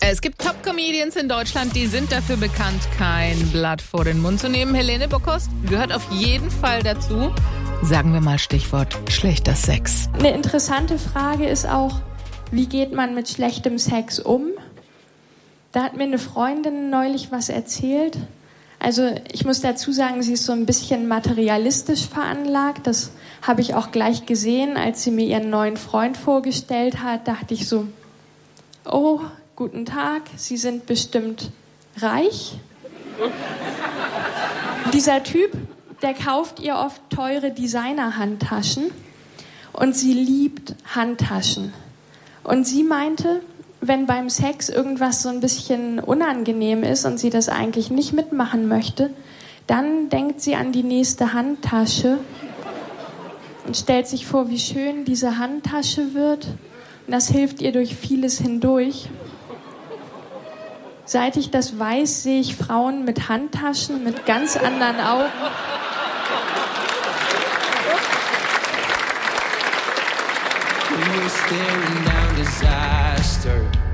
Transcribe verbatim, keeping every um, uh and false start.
Es gibt Top-Comedians in Deutschland, die sind dafür bekannt, kein Blatt vor den Mund zu nehmen. Helene Bockhorst gehört auf jeden Fall dazu. Sagen wir mal Stichwort schlechter Sex. Eine interessante Frage ist auch, wie geht man mit schlechtem Sex um? Da hat mir eine Freundin neulich was erzählt. Also ich muss dazu sagen, sie ist so ein bisschen materialistisch veranlagt. Das habe ich auch gleich gesehen, als sie mir ihren neuen Freund vorgestellt hat. Dachte ich so, oh, guten Tag, Sie sind bestimmt reich. Dieser Typ, der kauft ihr oft teure Designer-Handtaschen und sie liebt Handtaschen. Und sie meinte, wenn beim Sex irgendwas so ein bisschen unangenehm ist und sie das eigentlich nicht mitmachen möchte, dann denkt sie an die nächste Handtasche und stellt sich vor, wie schön diese Handtasche wird. Und das hilft ihr durch vieles hindurch. Seit ich das weiß, sehe ich Frauen mit Handtaschen mit ganz anderen Augen. We were staring down disaster.